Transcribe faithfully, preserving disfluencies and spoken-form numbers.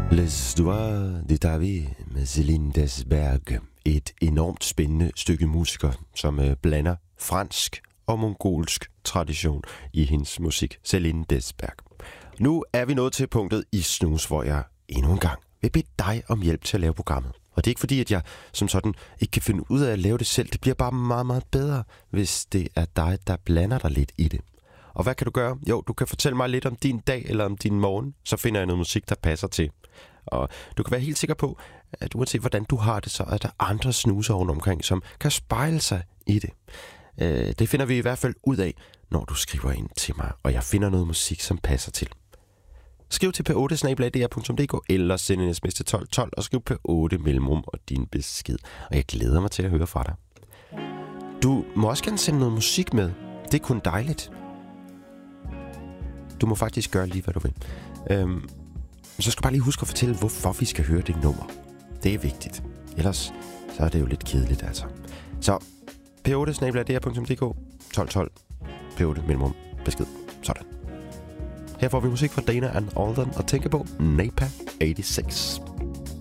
L'histoire de ta vie med Céline Desberg. Et enormt spændende stykke musiker, som øh, blander fransk og mongolsk tradition i hendes musik. Céline Desberg. Nu er vi nået til punktet i Snus, hvor jeg endnu en gang vil bede dig om hjælp til at lave programmet. Og det er ikke fordi, at jeg som sådan ikke kan finde ud af at lave det selv. Det bliver bare meget, meget bedre, hvis det er dig, der blander dig lidt i det. Og hvad kan du gøre? Jo, du kan fortælle mig lidt om din dag eller om din morgen. Så finder jeg noget musik, der passer til. Og du kan være helt sikker på, at uanset hvordan du har det, så er der andre snuser rundt omkring, som kan spejle sig i det. Det finder vi i hvert fald ud af, når du skriver ind til mig, og jeg finder noget musik, som passer til. Skriv til p otte snabel-a d r punktum d k eller send en sms til tolv tolv og skriv p otte mellemrum og din besked. Og jeg glæder mig til at høre fra dig. Du må også gerne sende noget musik med. Det er kun dejligt. Du må faktisk gøre lige, hvad du vil. Øhm, så skal du bare lige huske at fortælle, hvorfor vi skal høre det nummer. Det er vigtigt. Ellers så er det jo lidt kedeligt, altså. Så p otte snabel-a d r punktum d k tolv tolv p otte mellemrum besked. Sådan. Her får vi musik fra Dana and Alden og tænker på Napa otteogtres.